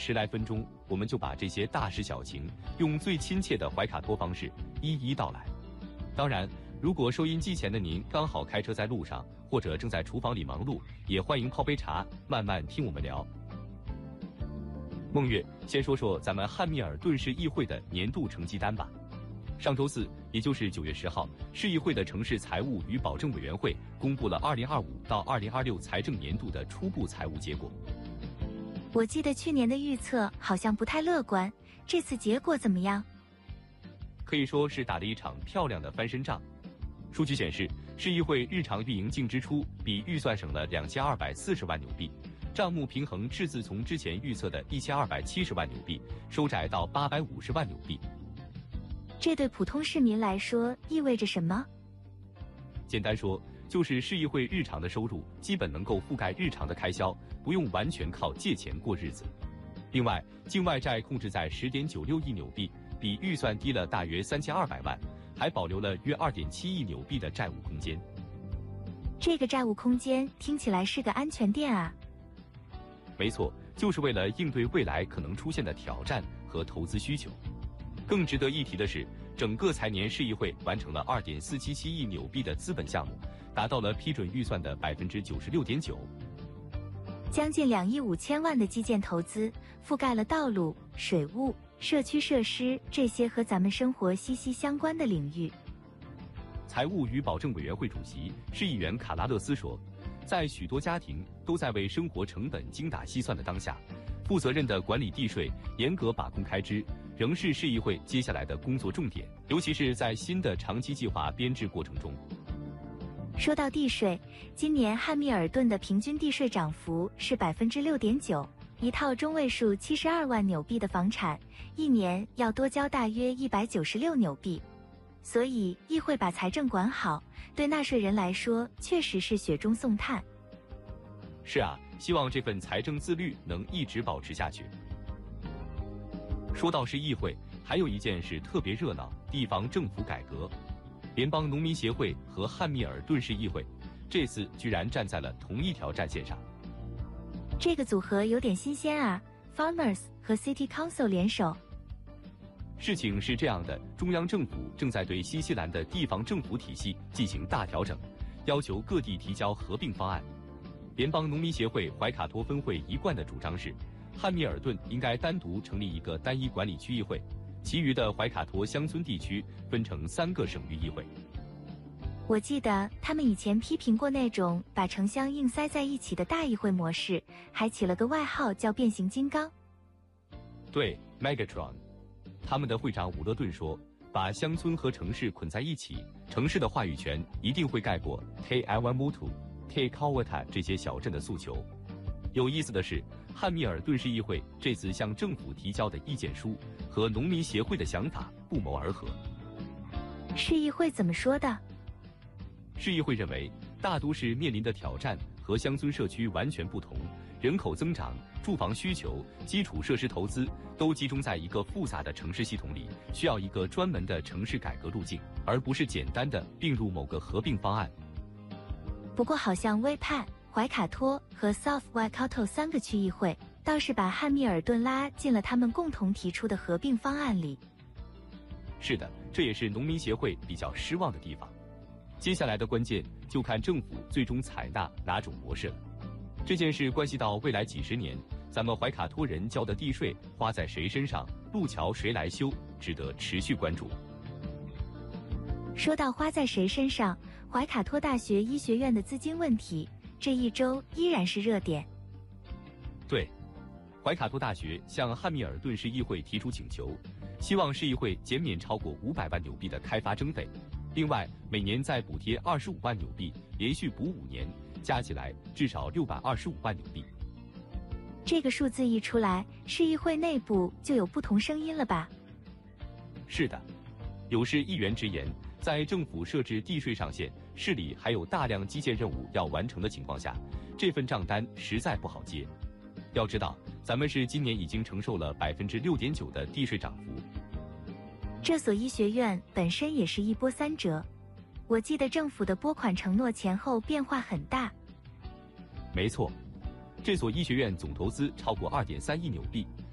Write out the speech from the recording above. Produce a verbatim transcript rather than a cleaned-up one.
十来分钟，我们就把这些大事小情用最亲切的怀卡托方式一一道来。当然，如果收音机前的您刚好开车在路上，或者正在厨房里忙碌，也欢迎泡杯茶，慢慢听我们聊。孟月，先说说咱们汉密尔顿市议会的年度成绩单吧。上周四，也就是九月十号，市议会的城市财务与保证委员会公布了二零二五到二零二六财政年度的初步财务结果。 我记得去年的预测好像不太乐观，这次结果怎么样？ 可以说是打了一场漂亮的翻身仗。数据显示，市议会日常运营净支出比预算省了两千二百四十万纽币，账目平衡赤字从之前预测的一千二百七十万纽币收窄到八百五十万纽币。 这对普通市民来说意味着什么？ 简单说，就是市议会日常的收入基本能够覆盖日常的开销，不用完全靠借钱过日子。另外，境外债控制在 十点九六亿纽币，比预算低了大约三千二百万，还保留了约 二点七亿纽币的债务空间。 这个债务空间听起来是个安全垫啊。 没错，就是为了应对未来可能出现的挑战和投资需求。更值得一提的是，整个财年市议会完成了 二点四七七亿纽币的资本项目，达到了批准预算的 百分之九十六点九。 将近两亿五千万的基建投资，覆盖了道路、水务、社区设施这些和咱们生活息息相关的领域。 财务与保证委员会主席市议员卡拉勒斯说，在许多家庭都在为生活成本精打细算的当下，负责任的管理地税，严格把控开支，仍是市议会接下来的工作重点，尤其是在新的长期计划编制过程中。 说到地税，今年汉密尔顿的平均地税涨幅是 百分之六点九， 一套中位数七十二万纽币的房产，一年要多交大约一百九十六纽币。所以议会把财政管好，对纳税人来说确实是雪中送炭。 是啊，希望这份财政自律能一直保持下去。说到是议会，还有一件事特别热闹，地方政府改革。联邦农民协会和汉密尔顿市议会这次居然站在了同一条战线上。 这个组合有点新鲜啊 ，Farmers 和 City Council 联手。 事情是这样的，中央政府正在对新西兰的地方政府体系进行大调整，要求各地提交合并方案。联邦农民协会怀卡托分会一贯的主张是，汉密尔顿应该单独成立一个单一管理区议会，其余的怀卡托乡村地区分成三个省域议会。 我记得他们以前批评过那种把城乡硬塞在一起的大议会模式，还起了个外号叫变形金刚。 对 Megatron。 他们的会长伍勒顿说，把乡村和城市捆在一起，城市的话语权一定会盖过 Te Awamutu、Te Kawata 这些小镇的诉求。有意思的是，汉密尔顿市议会这次向政府提交的意见书和农民协会的想法不谋而合。 市议会怎么说的？ 市议会认为，大都市面临的挑战和乡村社区完全不同，人口增长、住房需求、基础设施投资都集中在一个复杂的城市系统里，需要一个专门的城市改革路径，而不是简单的并入某个合并方案。 不过好像威派、怀卡托和 South Waikato 三个区议会倒是把汉密尔顿拉进了他们共同提出的合并方案里。 是的，这也是农民协会比较失望的地方。接下来的关键就看政府最终采纳哪种模式了。这件事关系到未来几十年，咱们怀卡托人交的地税花在谁身上，路桥谁来修，值得持续关注。 说到花在谁身上，怀卡托大学医学院的资金问题，这一周依然是热点。 对，怀卡托大学向汉密尔顿市议会提出请求，希望市议会减免超过五百万纽币的开发征费，另外每年再补贴二十五万纽币，连续补五年，加起来至少六百二十五万纽币。 这个数字一出来，市议会内部就有不同声音了吧？ 是的，有市议员直言，在政府设置地税上限，市里还有大量基建任务要完成的情况下，这份账单实在不好接。要知道，咱们市今年已经承受了 百分之六点九 的地税涨幅。 这所医学院本身也是一波三折，我记得政府的拨款承诺前后变化很大。 没错，这所医学院总投资超过 二点三亿纽币，